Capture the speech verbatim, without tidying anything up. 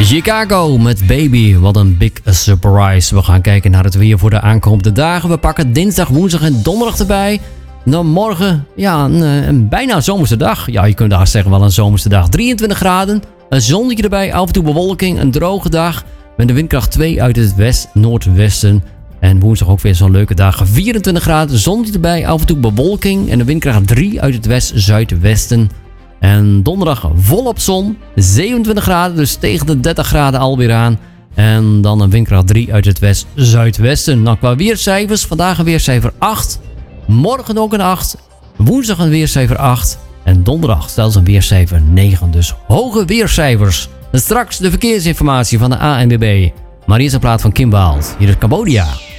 Chicago met Baby, wat een big surprise. We gaan kijken naar het weer voor de aankomende dagen. We pakken dinsdag, woensdag en donderdag erbij. Dan morgen, ja, een, een bijna zomerse dag. Ja, je kunt daar zeggen wel een zomerse dag. drieëntwintig graden, een zonnetje erbij, af en toe bewolking, een droge dag. Met de windkracht twee uit het west-noordwesten. En woensdag ook weer zo'n leuke dag. vierentwintig graden, zonnetje erbij, af en toe bewolking. En de windkracht drie uit het west-zuidwesten. En donderdag volop zon, zevenentwintig graden, dus tegen de dertig graden alweer aan. En dan een windkracht drie uit het west-zuidwesten. Nou, qua weercijfers, vandaag een weercijfer acht. Morgen ook een acht. Woensdag een weercijfer acht. En donderdag zelfs een weercijfer negen. Dus hoge weercijfers. En straks de verkeersinformatie van de A N W B. Maar eerst een plaat van Kim Wild. Hier is Cambodia.